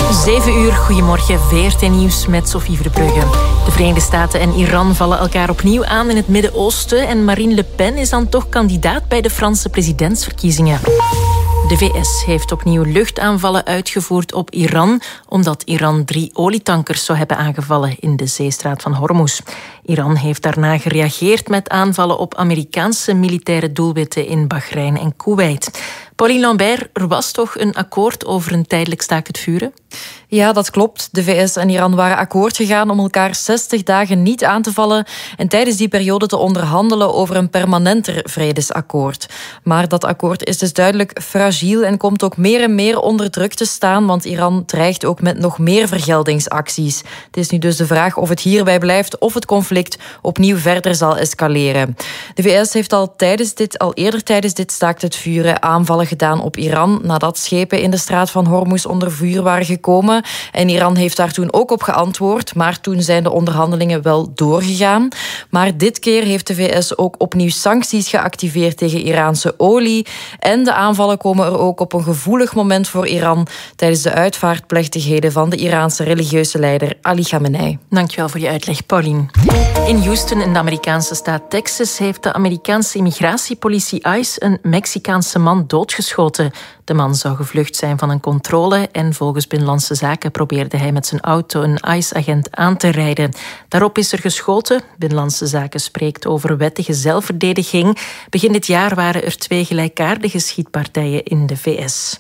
7 uur, goedemorgen, VRT Nieuws met Sophie Verbrugge. De Verenigde Staten en Iran vallen elkaar opnieuw aan in het Midden-Oosten en Marine Le Pen is dan toch kandidaat bij de Franse presidentsverkiezingen. De VS heeft opnieuw luchtaanvallen uitgevoerd op Iran, omdat Iran 3 olietankers zou hebben aangevallen in de zeestraat van Hormuz. Iran heeft daarna gereageerd met aanvallen op Amerikaanse militaire doelwitten in Bahrein en Kuwait. Pauline Lambert, er was toch een akkoord over een tijdelijk staakt het vuren? Ja, dat klopt. De VS en Iran waren akkoord gegaan om elkaar 60 dagen niet aan te vallen en tijdens die periode te onderhandelen over een permanenter vredesakkoord. Maar dat akkoord is dus duidelijk fragiel en komt ook meer en meer onder druk te staan, want Iran dreigt ook met nog meer vergeldingsacties. Het is nu dus de vraag of het hierbij blijft of het conflict opnieuw verder zal escaleren. De VS heeft al eerder tijdens dit staakt het vuren aanvallen gedaan op Iran, nadat schepen in de straat van Hormuz onder vuur waren gekomen. En Iran heeft daar toen ook op geantwoord, maar toen zijn de onderhandelingen wel doorgegaan. Maar dit keer heeft de VS ook opnieuw sancties geactiveerd tegen Iraanse olie. En de aanvallen komen er ook op een gevoelig moment voor Iran tijdens de uitvaartplechtigheden van de Iraanse religieuze leider Ali Khamenei. Dankjewel voor je uitleg, Pauline. In Houston, in de Amerikaanse staat Texas, heeft de Amerikaanse immigratiepolitie ICE een Mexicaanse man doodgeschoten. De man zou gevlucht zijn van een controle en volgens Binnenlandse Zaken probeerde hij met zijn auto een ICE-agent aan te rijden. Daarop is er geschoten. Binnenlandse Zaken spreekt over wettige zelfverdediging. Begin dit jaar waren er 2 gelijkaardige schietpartijen in de VS.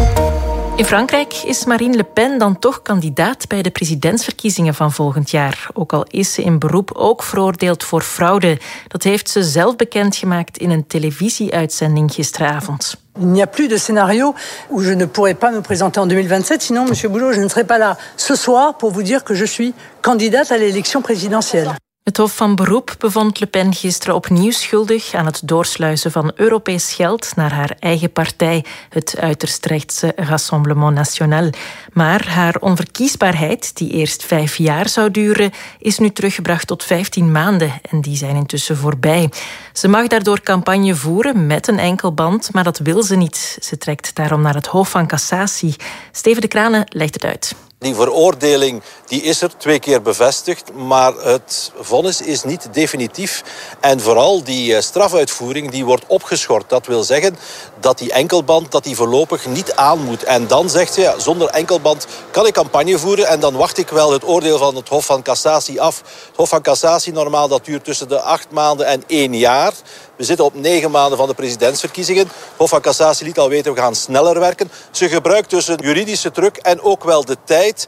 In Frankrijk is Marine Le Pen dan toch kandidaat bij de presidentsverkiezingen van volgend jaar. Ook al is ze in beroep ook veroordeeld voor fraude. Dat heeft ze zelf bekendgemaakt in een televisieuitzending gisteravond. Il n'y a plus de scénario où je ne pourrais pas me présenter en 2027, sinon, monsieur Boulot, je ne serai pas là ce soir pour vous dire que je suis candidate à l'élection présidentielle. Het Hof van Beroep bevond Le Pen gisteren opnieuw schuldig aan het doorsluizen van Europees geld naar haar eigen partij, het uiterst rechtse Rassemblement National. Maar haar onverkiesbaarheid, die eerst 5 jaar zou duren, is nu teruggebracht tot 15 maanden en die zijn intussen voorbij. Ze mag daardoor campagne voeren met een enkelband, maar dat wil ze niet. Ze trekt daarom naar het Hof van Cassatie. Steven de Kranen legt het uit. Die veroordeling die is er 2 keer bevestigd, maar het vonnis is niet definitief. En vooral die strafuitvoering die wordt opgeschort. Dat wil zeggen dat die enkelband dat die voorlopig niet aan moet. En dan zegt ze, ja, zonder enkelband kan ik campagne voeren en dan wacht ik wel het oordeel van het Hof van Cassatie af. Het Hof van Cassatie normaal dat duurt tussen de 8 maanden en 1 jaar. We zitten op 9 maanden van de presidentsverkiezingen. Het Hof van Cassatie liet al weten, we gaan sneller werken. Ze gebruikt dus een juridische truc en ook wel de tijd.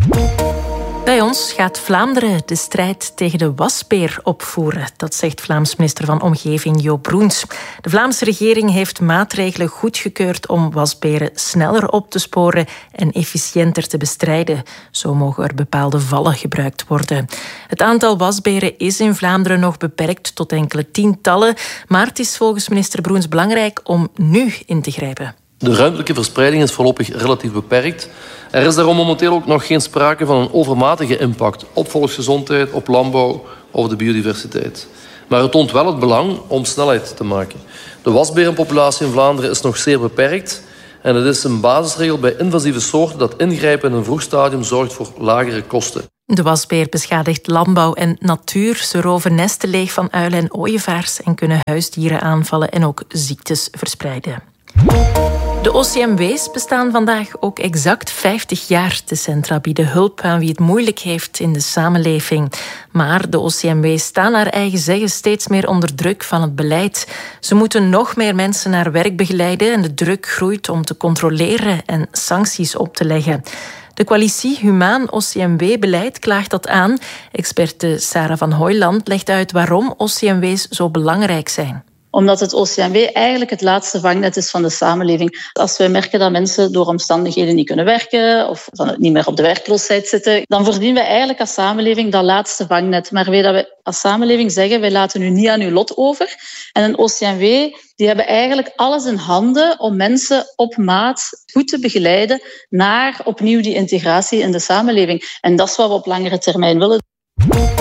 Bij ons gaat Vlaanderen de strijd tegen de wasbeer opvoeren. Dat zegt Vlaams minister van Omgeving Jo Broens. De Vlaamse regering heeft maatregelen goedgekeurd om wasberen sneller op te sporen en efficiënter te bestrijden. Zo mogen er bepaalde vallen gebruikt worden. Het aantal wasberen is in Vlaanderen nog beperkt tot enkele tientallen, maar het is volgens minister Broens belangrijk om nu in te grijpen. De ruimtelijke verspreiding is voorlopig relatief beperkt. Er is daarom momenteel ook nog geen sprake van een overmatige impact op volksgezondheid, op landbouw of de biodiversiteit. Maar het toont wel het belang om snelheid te maken. De wasberenpopulatie in Vlaanderen is nog zeer beperkt en het is een basisregel bij invasieve soorten dat ingrijpen in een vroeg stadium zorgt voor lagere kosten. De wasbeer beschadigt landbouw en natuur. Ze roven nesten leeg van uilen en ooievaars en kunnen huisdieren aanvallen en ook ziektes verspreiden. De OCMW's bestaan vandaag ook exact 50 jaar. De centra bieden hulp aan wie het moeilijk heeft in de samenleving. Maar de OCMW's staan naar eigen zeggen steeds meer onder druk van het beleid. Ze moeten nog meer mensen naar werk begeleiden en de druk groeit om te controleren en sancties op te leggen. De coalitie Humaan OCMW-beleid klaagt dat aan. Experte Sarah van Hooiland legt uit waarom OCMW's zo belangrijk zijn. Omdat het OCMW eigenlijk het laatste vangnet is van de samenleving. Als wij merken dat mensen door omstandigheden niet kunnen werken of niet meer op de werkloosheid zitten, dan verdienen we eigenlijk als samenleving dat laatste vangnet. Maar weet dat we als samenleving zeggen, wij laten u niet aan uw lot over. En een OCMW, die hebben eigenlijk alles in handen om mensen op maat goed te begeleiden naar opnieuw die integratie in de samenleving. En dat is wat we op langere termijn willen.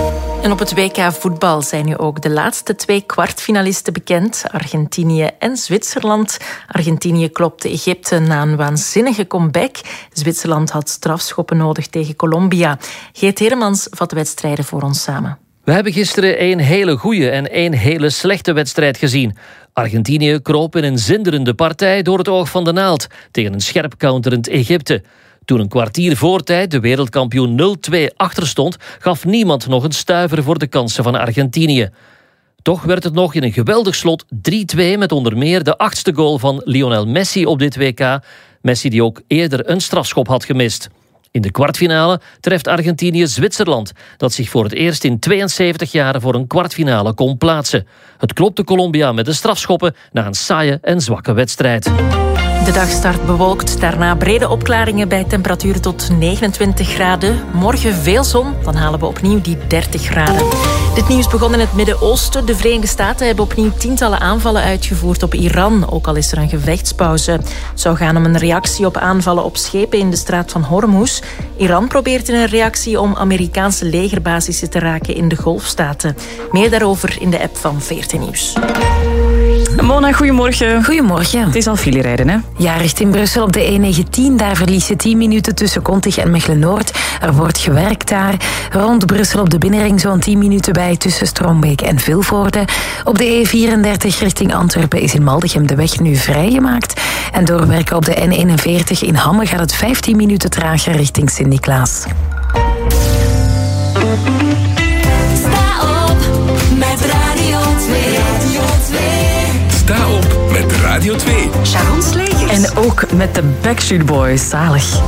En op het WK voetbal zijn nu ook de laatste 2 kwartfinalisten bekend. Argentinië en Zwitserland. Argentinië klopte Egypte na een waanzinnige comeback. Zwitserland had strafschoppen nodig tegen Colombia. Geert Heremans vat de wedstrijden voor ons samen. We hebben gisteren 1 hele goede en 1 hele slechte wedstrijd gezien. Argentinië kroop in een zinderende partij door het oog van de naald tegen een scherp counterend Egypte. Toen een kwartier voor tijd de wereldkampioen 0-2 achter stond, gaf niemand nog een stuiver voor de kansen van Argentinië. Toch werd het nog in een geweldig slot 3-2 met onder meer de 8e goal van Lionel Messi op dit WK. Messi die ook eerder een strafschop had gemist. In de kwartfinale treft Argentinië Zwitserland, dat zich voor het eerst in 72 jaar voor een kwartfinale kon plaatsen. Het klopte Colombia met de strafschoppen na een saaie en zwakke wedstrijd. De dag start bewolkt, daarna brede opklaringen bij temperaturen tot 29 graden. Morgen veel zon, dan halen we opnieuw die 30 graden. Dit nieuws begon in het Midden-Oosten. De Verenigde Staten hebben opnieuw tientallen aanvallen uitgevoerd op Iran, ook al is er een gevechtspauze. Het zou gaan om een reactie op aanvallen op schepen in de straat van Hormuz. Iran probeert in een reactie om Amerikaanse legerbasissen te raken in de Golfstaten. Meer daarover in de app van VRT Nieuws. Mona, goedemorgen. Goedemorgen. Het is al file rijden, hè? Ja, richting Brussel op de E19. Daar verlies je 10 minuten tussen Kontig en Mechelen-Noord. Er wordt gewerkt daar. Rond Brussel op de binnenring zo'n 10 minuten bij tussen Strombeek en Vilvoorde. Op de E34 richting Antwerpen is in Maldegem de weg nu vrijgemaakt. En door werken op de N41 in Hamme gaat het 15 minuten trager richting Sint-Niklaas. Sta op met Radio 2. Sta op met Radio 2. Sharon Slegers. En ook met de Backstreet Boys. Zalig.